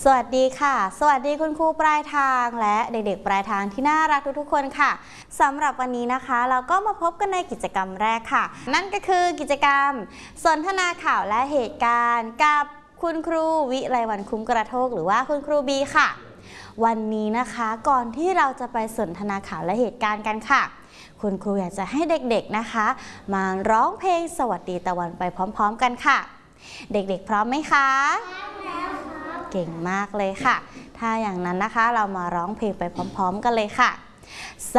สวัสดีค่ะสวัสดีคุณครูปลายทางและเด็กๆปลายทางที่น่ารักทุกๆคนค่ะสำหรับวันนี้นะคะเราก็มาพบกันในกิจกรรมแรกค่ะนั่นก็คือกิจกรรมสนทนาข่าวและเหตุการณ์กับคุณครูวิไลวรรณคุ้มกระโทกหรือว่าคุณครูบีค่ะวันนี้นะคะก่อนที่เราจะไปสนทนาข่าวและเหตุการณ์กันค่ะคุณครูอยากจะให้เด็กๆนะคะมาร้องเพลงสวัสดีตะวันไปพร้อมๆกันค่ะเด็กๆพร้อมไหมคะเก่งมากเลยค่ะถ้าอย่างนั้นนะคะเรามาร้องเพลงไปพร้อมๆกันเลยค่ะส